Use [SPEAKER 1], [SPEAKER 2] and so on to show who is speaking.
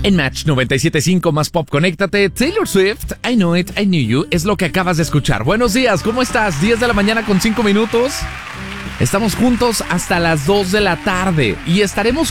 [SPEAKER 1] En Match 97.5 más pop, conéctate. Taylor Swift, I Know It, I Knew You, es lo que acabas de escuchar. Buenos días, ¿cómo estás? 10 de la mañana con 5 minutos. Estamos juntos hasta las 2 de la tarde y estaremos